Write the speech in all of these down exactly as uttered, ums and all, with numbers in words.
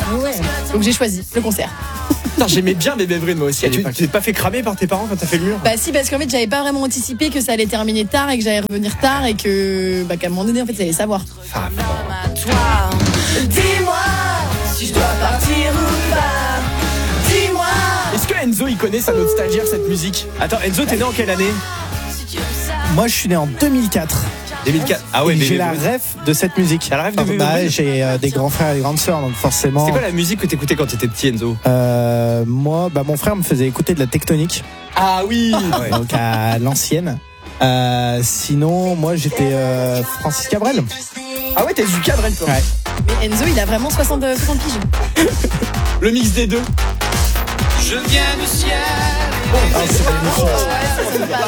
Ouais. Donc j'ai choisi le concert. Putain, j'aimais bien Bébé Brune moi aussi. Et tu t'es pas fait cramer par tes parents quand t'as fait le mur? Bah si, parce qu'en fait j'avais pas vraiment anticipé que ça allait terminer tard et que j'allais revenir tard et que bah qu'à un moment donné en fait ça allait savoir. Toi, dis-moi si je dois partir ou pas. Dis-moi. Est-ce que Enzo il connaît sa nostalgie cette musique? Attends, Enzo t'es né en quelle année? Moi, je suis né en deux mille quatre. deux mille quatre. Ah ouais, Et mais j'ai la rêve de cette musique. T'as la rêve de Bébé Bah, Brune? j'ai euh, des grands frères et des grandes sœurs, donc forcément. C'est quoi la musique que t'écoutais quand t'étais petit, Enzo? euh, Moi, bah, mon frère me faisait écouter de la tectonique, Ah oui. Ouais. donc à l'ancienne. Euh, sinon, moi, j'étais euh, Francis Cabrel. Ah ouais, t'as du Cabrel toi. Ouais. Mais Enzo il a vraiment soixante, soixante piges. Le mix des deux. Je viens du ciel. Ah, c'est magnifique.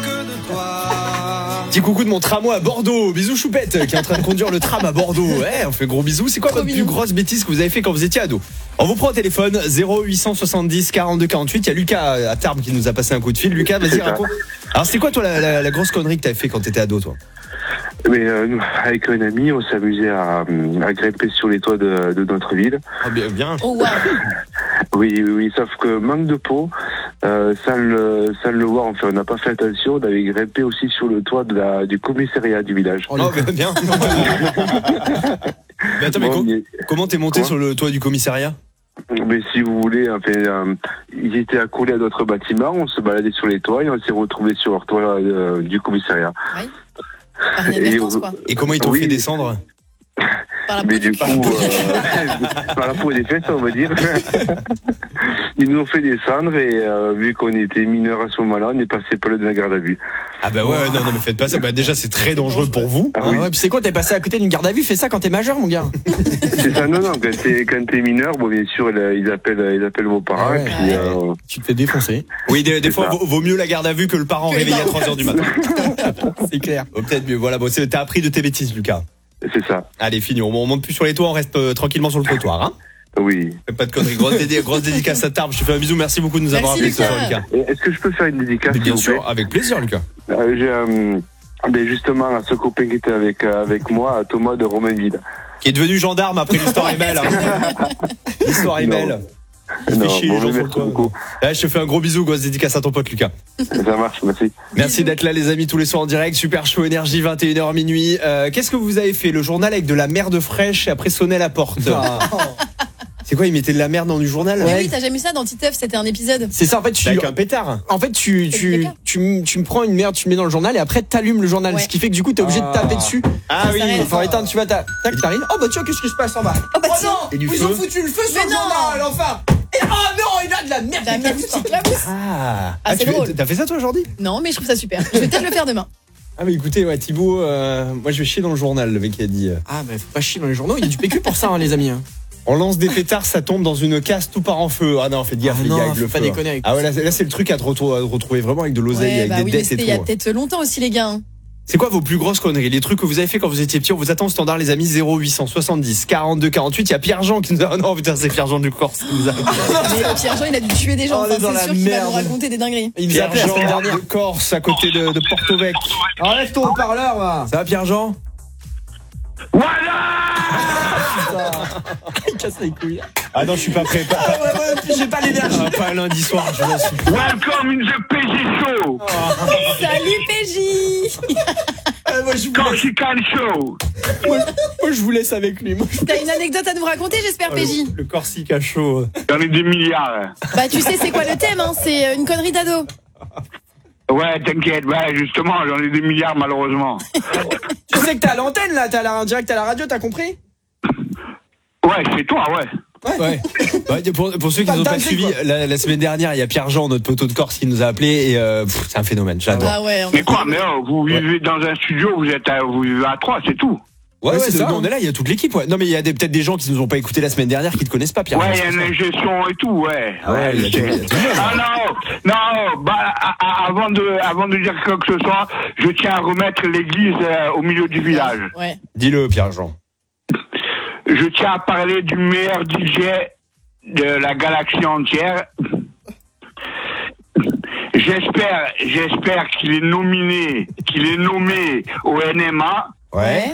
Petit coucou de mon tramway à Bordeaux. Bisous Choupette qui est en train de conduire le tram à Bordeaux. Ouais, on fait gros bisous. C'est quoi Trop votre mignon. plus grosse bêtise que vous avez fait quand vous étiez ado? On vous prend au téléphone zéro huit cent soixante-dix quarante-deux quarante-huit. Il y a Lucas à Tarbes qui nous a passé un coup de fil. Lucas, vas-y raconte. Alors c'est quoi toi la, la, la grosse connerie que t'avais fait quand t'étais ado toi? Mais euh, nous, avec un ami, on s'amusait à, à grimper sur les toits de, de notre ville. Ah bien, bien. Oh waouh. Oui, oui, oui, sauf que manque de peau, euh, sans, le, sans le voir, enfin, on n'a pas fait attention, on avait grimpé aussi sur le toit de la, du commissariat du village. Oh, bien, bien. Mais attends, mais Bon, co- mais- comment t'es monté Quoi sur le toit du commissariat? Mais si vous voulez, enfin, euh, ils étaient accolés à d'autres bâtiments, on se baladait sur les toits et on s'est retrouvés sur le toit euh, du commissariat. Ouais. Par inadvertance, quoi. Et comment ils t'ont Oui. fait descendre? Par la Mais peau du du coup, euh, par la peau des fesses, on va dire. Ils nous ont fait descendre et euh, vu qu'on était mineurs à ce moment-là, on est passé par le de la garde à vue. Ah bah ouais, non, non, mais faites pas ça. Bah déjà, c'est très dangereux pour vous. Ah Ah oui. ouais, puis c'est quoi, t'es passé à côté d'une garde à vue? Fais ça quand t'es majeur, mon gars. C'est ça, non, non, quand t'es, quand t'es mineur, bon, bien sûr, ils appellent, ils appellent vos parents, Ah ouais. et puis, euh, Tu te fais défoncer. Oui, des, des C'est fois, ça. vaut, vaut mieux la garde à vue que le parent Que les réveillé à parents. trois heures du matin. C'est clair. Oh, peut-être mieux. Voilà, bon, c'est- t'as appris de tes bêtises, Lucas. c'est ça. Allez, fini. On, on monte plus sur les toits, on reste euh, tranquillement sur le trottoir. Hein. Oui. Fais pas de conneries. Grosse, dédé- grosse dédicace à Tarbes. Je te fais un bisou. Merci beaucoup de nous avoir Merci, appelé ce soir, Lucas. Lucas. Et est-ce que je peux faire une dédicace, Mais bien s'il vous sûr, avec plaisir, Lucas. plaît euh, J'ai, euh, ben justement, à ce copain qui était avec, euh, avec moi, à Thomas de Romainville. Qui est devenu gendarme après l'histoire est belle. Hein. L'histoire est Non. belle. Il Non, fait chier bon, les gens sur le merci toit. beaucoup. Là, je te fais un gros bisou. Grosse dédicace à ton pote, Lucas. Ça marche, merci. Merci d'être là les amis tous les soirs en direct. Super Show Énergie vingt et une heures minuit. Euh, qu'est-ce que vous avez fait? Le journal avec de la merde fraîche et après sonner à la porte. C'est quoi, ils mettaient de la merde dans du journal? Mais oui, t'as jamais vu ça dans Titeuf, c'était un épisode. C'est ça, en fait, tu, Avec un pétard. en fait, tu, C'est tu, délicat. tu, m- tu me prends une merde, tu me mets dans le journal et après t'allumes le journal. Ouais. Ce qui fait que du coup, t'es obligé de taper dessus. Ah oui. s'arrête. Il faut éteindre, tu vas ta- tac, t'arrives. Oh bah tiens, qu'est-ce qui se passe en bas? Oh bah tiens. non, Et du ils feu. ont foutu le feu sur Mais le non. journal, enfin. Et oh non, il a de la merde. La qui merde éclate. qui éclabousse. Ah, Ah, c'est tu fais- drôle. T'as fait ça toi aujourd'hui? Non, mais je trouve ça super. Je vais peut-être le faire demain. Ah mais écoutez, ouais, Thibaut, euh, moi je vais chier dans le journal, le mec qui a dit. euh, Ah bah faut pas chier dans les journaux, il y a du P Q pour ça, hein, les amis. hein. On lance des pétards, ça tombe dans une casse, tout part en feu. Ah non, faites gaffe Ah les non, gars avec faut le pas feu. déconner avec Ah ouais, là, c'est- là, c'est le truc à te retrouver, à te retrouver vraiment avec de l'oseille, Ouais, avec bah des oui, mais dettes et c'était il y a tout. peut-être longtemps aussi, les gars. hein. C'est quoi vos plus grosses conneries? Les trucs que vous avez fait quand vous étiez petit? On vous attend au standard les amis. Zéro huit cent soixante-dix quarante-deux quarante-huit. Il y a Pierre-Jean qui nous a... Oh non putain, c'est Pierre-Jean du Corse qui nous a... Mais Pierre-Jean, il a dû tuer des gens. Oh, on est Enfin, dans c'est la sûr qu'il va merde. nous raconter des dingueries. Il nous a appelé la semaine Pierre-Jean dernière. de Corse à côté de, de Porto-Vec. Enlève ton haut-parleur, va. Ça va Pierre-Jean? Il casse les couilles. Ah non, je suis pas prêt. Pas, Ah ouais, ouais, puis j'ai pas l'énergie. pas, pas lundi soir, je vous en supplie. Welcome in the P G Show! Salut P J. Ah, moi, je vous laisse, Corsican Show! moi, moi, je vous laisse avec lui. Moi, je- T'as une anecdote à nous raconter, j'espère, P J. Le, le Corsica chaud. J'en ai des milliards. Bah, tu sais, c'est quoi le thème, hein? C'est euh, une connerie d'ado. Ouais, t'inquiète, ouais, justement, j'en ai des milliards, malheureusement. Tu sais que t'es à l'antenne là, t'es à la, en direct à la radio, t'as compris? Ouais, c'est toi, ouais. Ouais. Ouais, pour, pour ceux qui Pas nous ont pas dingue, suivi, quoi. la, la semaine dernière, il y a Pierre-Jean, notre poteau de Corse, qui nous a appelé et euh, pff, c'est un phénomène. J'adore. Ah ouais. on- Mais quoi, mais oh, vous vivez dans un studio, vous êtes à, vous vivez à trois, c'est tout. Ouais, Ouais, ouais, c'est de- ça, nous, hein. on est là, il y a toute l'équipe. Ouais. Non, mais il y a des- peut-être des gens qui nous ont pas écouté la semaine dernière qui te connaissent pas, Pierre. Ouais, il y a une gestion et tout, ouais. Ah ouais, il y a je tout- sais. il y a tout le monde. Ah non, non, bah, a- a- avant de, avant de dire quoi que ce soit, je tiens à remettre l'église euh, au milieu du village. Ouais. Dis-le, Pierre-Jean. Je tiens à parler du meilleur D J de la galaxie entière. J'espère, j'espère qu'il est nominé, qu'il est nommé au N M A. Ouais.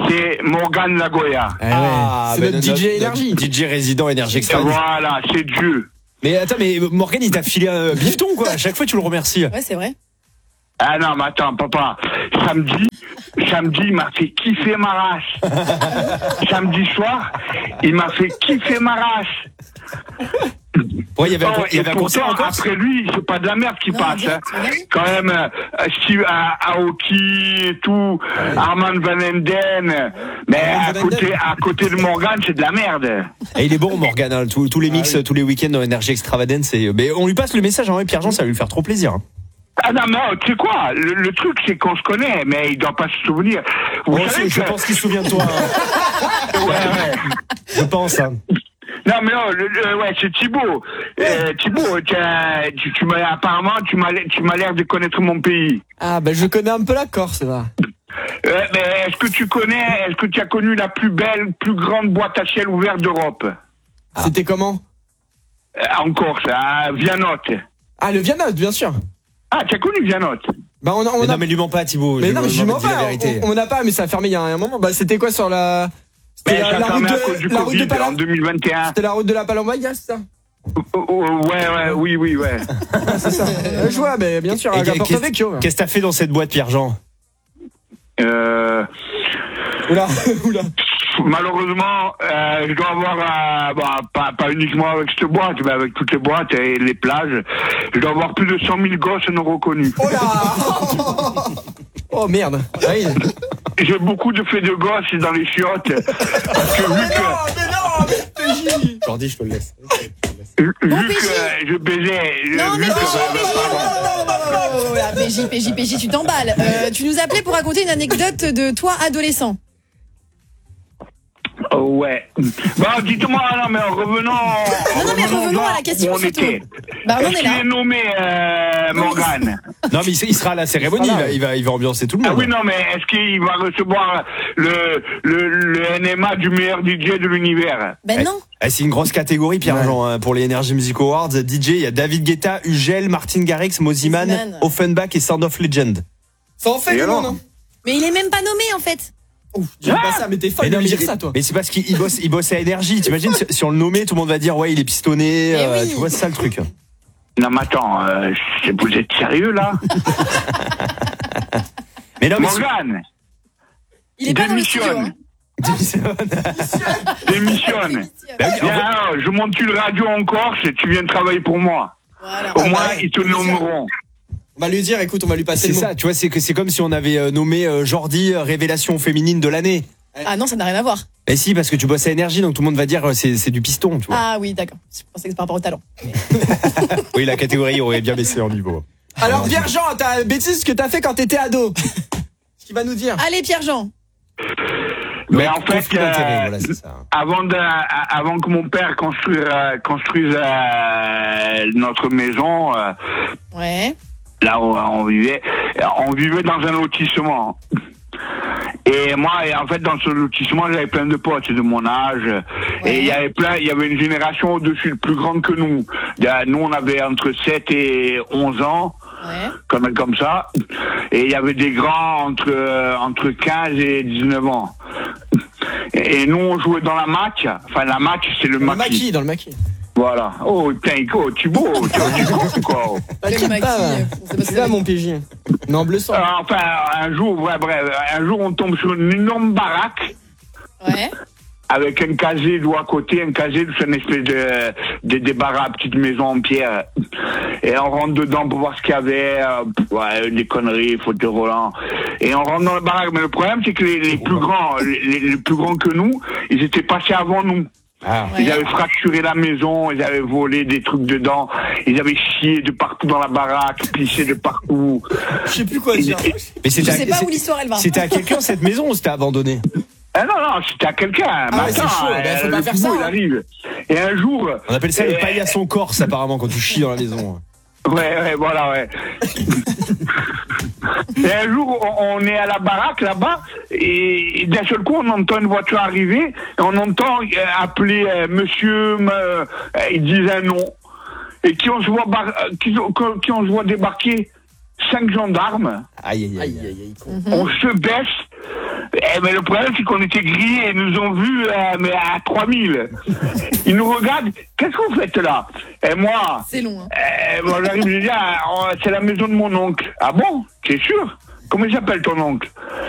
c'est Morgane Lagoya. Ah, ouais. Ah, c'est ben, notre D J énergie. D J résident énergie Et extra. voilà, c'est Dieu. Mais attends, mais Morgane, il t'a filé un bifton, quoi. À chaque fois, tu le remercies. Ouais, c'est vrai. Ah non, mais attends, papa, samedi, samedi, il m'a fait kiffer ma race. Samedi soir, il m'a fait kiffer ma race. Ouais, il y avait un, Oh, il y avait et un concert pourtant, encore. après lui, c'est pas de la merde qui Non, passe. direct, Hein. regarde. Quand même, euh, Steve A- Aoki et tout, Armand Van Enden. Mais Armand à Van côté, Enden. à côté de Morgane, c'est de la merde. Et il est bon, Morgane. Hein. Tous, tous les mix, tous les week-ends dans énergie extravagance. Et, mais on lui passe le message, hein, Pierre-Jean, ça va lui faire trop plaisir. Hein. Ah non, mais oh, tu sais quoi, le, le truc, c'est qu'on se connaît, mais il doit pas se souvenir. Vous Bon, savez je que- pense qu'il se souvient de toi. Hein. Ouais, ouais. Je pense. Hein. Non mais non, le, le- ouais, c'est Thibaut. Euh, Thibaut, t'as- tu, tu m'as apparemment tu m'as tu m'as l'air de connaître mon pays. Ah, bah je connais un peu la Corse, va. Euh, mais est-ce que tu connais, est-ce que tu as connu la plus belle, plus grande boîte à ciel ouvert d'Europe? C'était comment? Euh, en Corse, à Vianotte. Ah, le Vianotte, bien sûr. Ah, tu as connu Vianotte? Bah on a, on Mais a... non, mais lui mens pas, Thibaut. Mais Lui non, mais je mens m'en pas, dis la pas. vérité. On, on a pas, mais ça a fermé il y a un moment. Bah c'était quoi sur la? C'était Mais la, ça a la route fermé à cause du de la route de Covid en Palam. deux mille vingt et un. C'était la route de la Palombaïa, c'est ça? Oh, oh, ouais, ouais, oui, oui, ouais. C'est ça. Euh, je vois, mais bien sûr, Et à Porto qu'est-ce Vecchio. qu'est-ce que t'as fait dans cette boîte, Pierre-Jean? Euh, Oula, oula. malheureusement, euh, je dois avoir, euh, bah, pas, pas uniquement avec cette boîte, mais avec toutes les boîtes et les plages, je dois avoir plus de cent mille gosses non reconnus. Oh là. Oh merde. Ah oui. J'ai beaucoup de faits de gosses dans les chiottes. Parce que vu que, mais non, mais P J. Jordi, je te le laisse. vu Bon, que P J. je baisais, Non, vu mais que, P J, P J, oh, là, P J, P J, P J, tu t'emballes. Euh, tu nous appelais pour raconter une anecdote de toi adolescent. oh, ouais. Bon, dites-moi, non, mais revenons. Non, non, mais revenons à la question où on surtout. était. Bah, on en Est-ce est qu'il là. est nommé, euh, Morgane? Non, mais il il sera à la cérémonie. Il va, il va, il va ambiancer tout le Ah monde. oui, non, mais est-ce qu'il va recevoir le, le, le N M A du meilleur D J de l'univers? Ben non. Eh, c'est une grosse catégorie, Pierre-Jean, hein, pour les Energy Music Awards. D J, il y a David Guetta, Ugel, Martin Garrix, Moziman, Moziman. Offenbach et Sound of Legend. Ça en fait Et du alors monde, hein. Mais il est même pas nommé en fait. Ouf, dis pas ça, mais t'es folle Mais de non, me mais, dire ça, toi. mais c'est parce qu'il il bosse, il bosse à Énergie. T'imagines, si, si on le nommait, tout le monde va dire, ouais, il est pistonné. Mais euh, oui. Tu vois, c'est ça le truc. Non, mais attends, euh, c'est- vous êtes sérieux, là? Mais non, mais Morgane, Il est pas dans le studio. Hein. démissionne. Bah oui, en Viens, fait- alors, je monte une radio en Corse et tu viens travailler pour moi. Voilà. Au Ah, moins, bah, ils te nommeront. On va lui dire, écoute, on va lui passer c'est le mot. ça, tu vois, c'est que c'est comme si on avait euh, nommé euh, Jordi euh, révélation féminine de l'année. Ah non, ça n'a rien à voir. Et si, parce que tu bosses à Énergie, donc tout le monde va dire euh, c'est c'est du piston, tu vois. Ah oui, d'accord. Je pensais que c'est par rapport au talent. Oui, la catégorie aurait bien baissé en niveau. Alors, Pierre-Jean, t'as bêtise que t'as fait quand t'étais ado. Ce qu'il va nous dire. Allez, Pierre-Jean. Mais Donc, en fait, conflit d'intérêt, euh, voilà, c'est ça. avant, de, avant que mon père construise, euh, construise euh, notre maison, euh, Ouais. là où on vivait, on vivait dans un lotissement. Et moi, et en fait, dans ce lotissement, j'avais plein de potes de mon âge. Ouais. Et il y avait plein, il y avait une génération au-dessus, plus grande que nous. Il y a- Nous, on avait entre sept et onze ans. Ouais. Comme, comme ça. Et il y avait des grands entre, euh, entre quinze et dix-neuf ans. Et, et nous, on jouait dans la match. Enfin, la match, c'est le Dans le maquis. maquis, dans le maquis. Voilà. Oh, putain, oh, Thibaut, tu vois, tu comprends, quoi. Le T'inquiète maquis, pas. on sait pas C'est ce là que mon P J. Non, bleu sang. Euh, enfin, un jour, ouais, bref, un jour, on tombe sur une énorme baraque c'est. Ouais. avec un casier d'eau à côté, un casier, c'est une espèce de, de débarras, petite maison en pierre. Et on rentre dedans pour voir ce qu'il y avait, euh, ouais, des conneries, fauteuil roulant. Et on rentre dans la baraque. Mais le problème, c'est que les, les plus grands, les, les plus grands que nous, ils étaient passés avant nous. Ah. Ils Ouais. avaient fracturé la maison, ils avaient volé des trucs dedans, ils avaient chié de partout dans la baraque, pissé de partout. Je sais plus quoi Et- dire. et- Mais Je c'était sais à, pas où c'est- l'histoire elle va. c'était à quelqu'un cette maison ou c'était abandonné? Ah non, non, c'était à quelqu'un. Mais ouais, c'est attends, chaud, ben, faut euh, pas le faire Thibaut, ça, il hein. arrive. Et un jour... On appelle ça le euh, paillasson corse apparemment quand tu chies dans la maison. Ouais, ouais, voilà, ouais. Et un jour, on, on est à la baraque là-bas, et, et d'un seul coup, on entend une voiture arriver, et on entend euh, appeler euh, monsieur, euh, ils disent un nom, et qui on se voit, bar- euh, qui, qui on se voit débarquer cinq gendarmes. Aïe aïe aïe. Aïe, aïe, aïe, con. On se baisse, Eh, mais le problème, c'est qu'on était grillés, ils nous ont vus euh, mais à trois mille. Ils nous regardent, qu'est-ce que vous faites là? Et moi, C'est long, hein. eh, moi j'arrive, je dis, ah, c'est la maison de mon oncle. Ah bon? T'es sûr? Comment il s'appelle ton oncle?